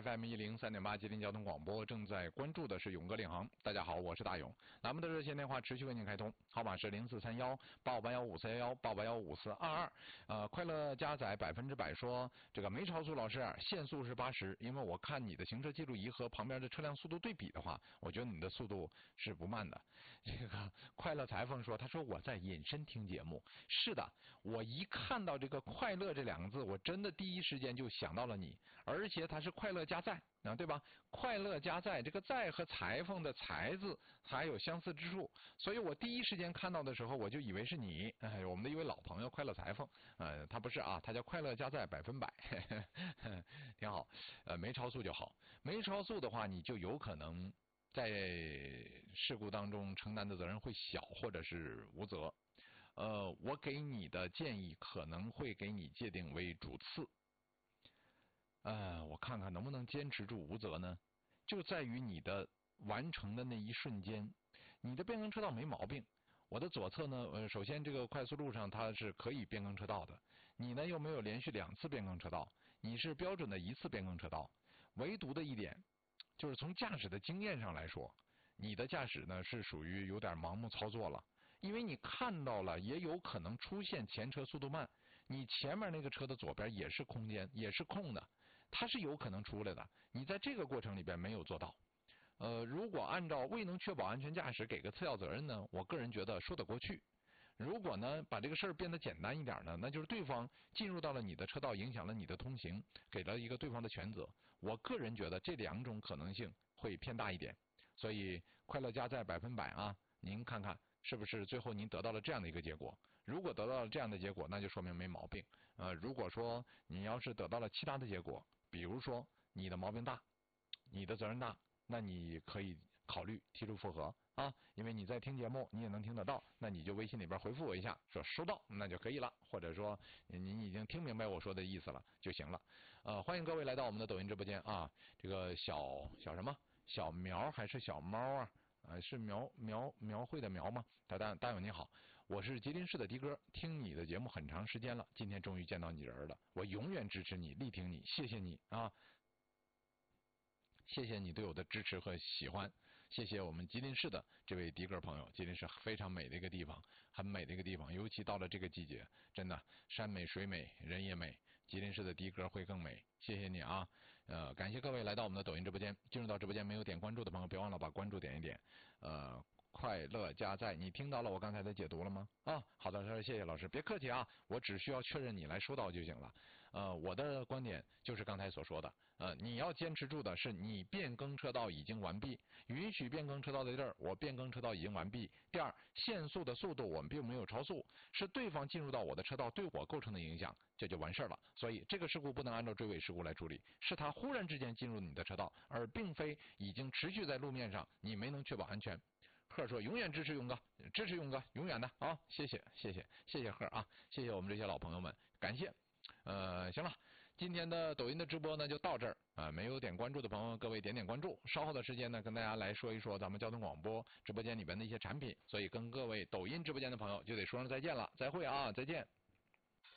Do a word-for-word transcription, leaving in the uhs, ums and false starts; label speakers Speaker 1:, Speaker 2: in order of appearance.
Speaker 1: F M 一零三点八吉林交通广播，正在关注的是勇哥领航。大家好，我是大勇。咱们的热线电话持续为您开通，号码是零四三幺八五八幺五四幺幺八五八幺五四二二。呃，快乐加载百分之百说，这个没超速老师啊，限速是八十，因为我看你的行车记录仪和旁边的车辆速度对比的话，我觉得你的速度是不慢的。这个快乐裁缝说，他说我在隐身听节目。是的，我一看到这个快乐这两个字，我真的第一时间就想到了你，而且它是快乐加载啊，对吧？快乐加载，这个载和裁缝的裁字还有相似之处，所以我第一时间看到的时候，我就以为是你，哎，我们的一位老朋友快乐裁缝，呃，他不是啊，他叫快乐加载百分百，呵呵挺好，呃，没超速就好，没超速的话，你就有可能在事故当中承担的责任会小，或者是无责。呃，我给你的建议可能会给你界定为主次。呃，我看看能不能坚持住无责呢？就在于你的完成的那一瞬间，你的变更车道没毛病。我的左侧呢，呃，首先这个快速路上它是可以变更车道的，你呢又没有连续两次变更车道，你是标准的一次变更车道。唯独的一点，就是从驾驶的经验上来说，你的驾驶呢是属于有点盲目操作了。因为你看到了，也有可能出现前车速度慢，你前面那个车的左边也是空间，也是空的，它是有可能出来的。你在这个过程里边没有做到。呃，如果按照未能确保安全驾驶给个次要责任呢，我个人觉得说得过去。如果呢把这个事儿变得简单一点呢，那就是对方进入到了你的车道，影响了你的通行，给了一个对方的全责。我个人觉得这两种可能性会偏大一点。所以快乐加载百分百啊，您看看是不是最后您得到了这样的一个结果？如果得到了这样的结果，那就说明没毛病。呃，如果说你要是得到了其他的结果，比如说你的毛病大，你的责任大，那你可以考虑提出复核啊，因为你在听节目，你也能听得到，那你就微信里边回复我一下，说收到，那就可以了，或者说您已经听明白我说的意思了就行了。呃，欢迎各位来到我们的抖音直播间啊，这个小小什么小苗还是小猫啊？呃，是描描描绘的描吗？大大大友你好，我是吉林市的的哥，听你的节目很长时间了，今天终于见到你人了，我永远支持你，力挺你，谢谢你啊！谢谢你对我的支持和喜欢，谢谢我们吉林市的这位的哥朋友。吉林是非常美的一个地方，很美的一个地方，尤其到了这个季节，真的山美水美人也美，吉林市的的哥会更美。谢谢你啊，呃，感谢各位来到我们的抖音直播间。进入到直播间没有点关注的朋友，别忘了把关注点一点。呃，快乐加载，你听到了我刚才的解读了吗？啊，好的，谢谢老师，别客气啊，我只需要确认你来收到就行了。呃，我的观点就是刚才所说的，呃，你要坚持住的是你变更车道已经完毕，允许变更车道的地儿，我变更车道已经完毕。第二，限速的速度我们并没有超速，是对方进入到我的车道对我构成的影响，这就完事儿了。所以这个事故不能按照追尾事故来处理，是他忽然之间进入你的车道，而并非已经持续在路面上，你没能确保安全。贺说永远支持勇哥，支持勇哥，永远的啊！谢谢谢谢谢谢贺啊！谢谢我们这些老朋友们，感谢。呃，行了，今天的抖音的直播呢就到这儿啊！没有点关注的朋友，各位点点关注。稍后的时间呢，跟大家来说一说咱们交通广播直播间里边的一些产品。所以跟各位抖音直播间的朋友就得说声再见了，再会啊，再见。